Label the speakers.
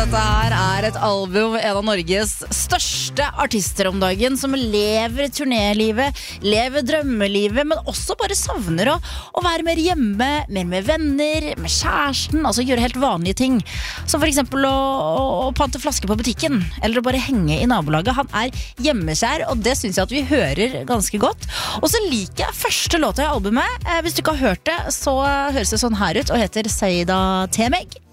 Speaker 1: dette her et album, en av Norges største artister om dagen, som lever turnélivet, lever drømmelivet, men også bare savner å være mer hjemme, mer med venner, med kjæresten, altså gjøre helt vanlige ting. Som for eksempel å pante flaske på butikken, eller å bare henge i nabolaget. Han hjemmeskjær, og det synes jeg at vi hører ganske godt. Og så liker jeg første låta i albumet. Hvis du ikke har hørt det, så høres det sånn her ut, og heter Seida Temeg.